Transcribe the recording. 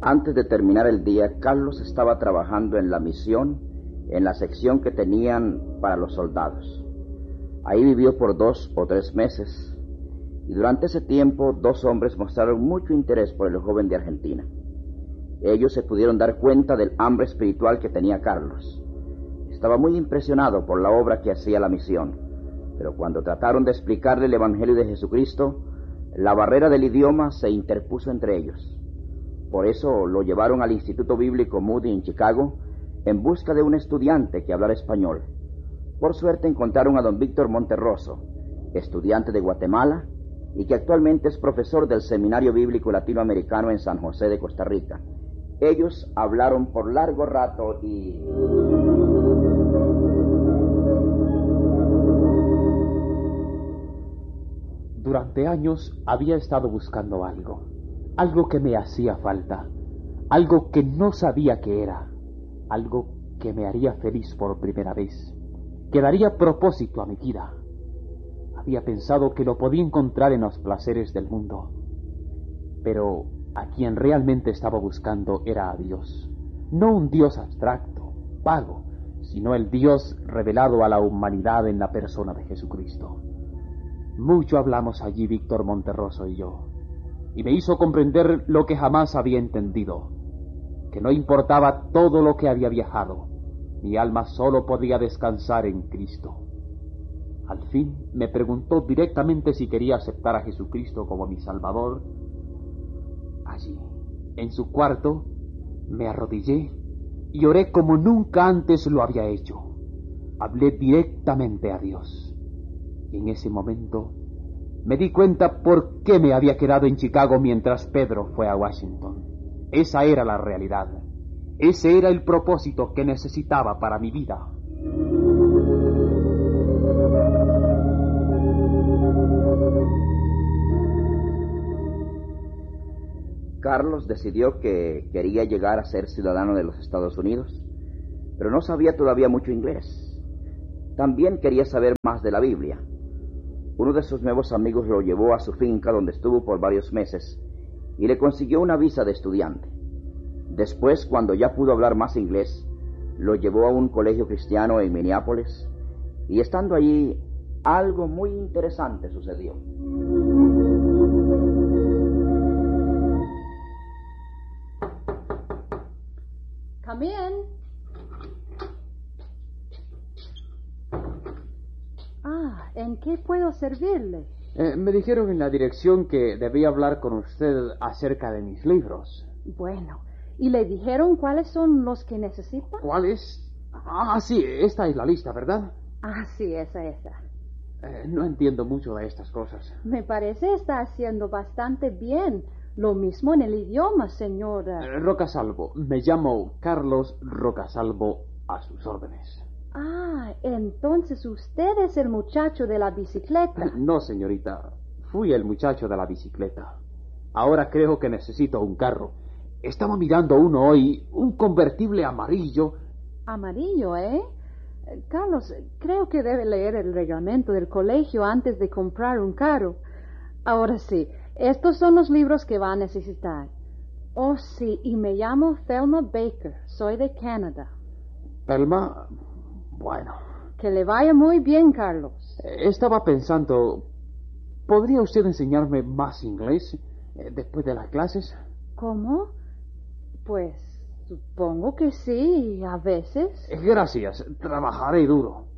Antes de terminar el día, Carlos estaba trabajando en la misión, en la sección que tenían para los soldados. Ahí vivió por 2 o 3 meses, y durante ese tiempo 2 hombres mostraron mucho interés por el joven de Argentina. Ellos se pudieron dar cuenta del hambre espiritual que tenía Carlos. Estaba muy impresionado por la obra que hacía la misión, pero cuando trataron de explicarle el Evangelio de Jesucristo, la barrera del idioma se interpuso entre ellos. Por eso lo llevaron al Instituto Bíblico Moody en Chicago en busca de un estudiante que hablara español. Por suerte encontraron a don Víctor Monterroso, estudiante de Guatemala y que actualmente es profesor del Seminario Bíblico Latinoamericano en San José de Costa Rica. Ellos hablaron por largo rato y... Durante años había estado buscando algo que me hacía falta, algo que no sabía qué era, algo que me haría feliz por primera vez, que daría propósito a mi vida. Había pensado que lo podía encontrar en los placeres del mundo, pero a quien realmente estaba buscando era a Dios, no un Dios abstracto, vago, sino el Dios revelado a la humanidad en la persona de Jesucristo. Mucho hablamos allí Víctor Monterroso y yo, y me hizo comprender lo que jamás había entendido, que no importaba todo lo que había viajado, mi alma solo podía descansar en Cristo. Al fin me preguntó directamente si quería aceptar a Jesucristo como mi Salvador. Allí, en su cuarto, me arrodillé y oré como nunca antes lo había hecho. Hablé directamente a Dios. Y en ese momento me di cuenta por qué me había quedado en Chicago mientras Pedro fue a Washington. Esa era la realidad. Ese era el propósito que necesitaba para mi vida. Carlos decidió que quería llegar a ser ciudadano de los Estados Unidos, pero no sabía todavía mucho inglés. También quería saber más de la Biblia. Uno de sus nuevos amigos lo llevó a su finca donde estuvo por varios meses y le consiguió una visa de estudiante. Después, cuando ya pudo hablar más inglés, lo llevó a un colegio cristiano en Minneapolis y estando allí, algo muy interesante sucedió. Come in. ¿En qué puedo servirle? Me dijeron en la dirección que debía hablar con usted acerca de mis libros. Bueno, ¿y le dijeron cuáles son los que necesita? ¿Cuáles? Sí, esta es la lista, ¿verdad? Sí, esa. No entiendo mucho de estas cosas. Me parece está haciendo bastante bien. Lo mismo en el idioma, señora. Rocasalvo. Me llamo Carlos Rocasalvo, a sus órdenes. Entonces usted es el muchacho de la bicicleta. No, señorita. Fui el muchacho de la bicicleta. Ahora creo que necesito un carro. Estaba mirando uno hoy, un convertible amarillo. ¿Amarillo, Carlos, creo que debe leer el reglamento del colegio antes de comprar un carro. Ahora sí, estos son los libros que va a necesitar. Oh, sí, y me llamo Thelma Baker. Soy de Canadá. Thelma, bueno. Que le vaya muy bien, Carlos. Estaba pensando, ¿podría usted enseñarme más inglés después de las clases? ¿Cómo? Pues supongo que sí, a veces. Gracias, trabajaré duro.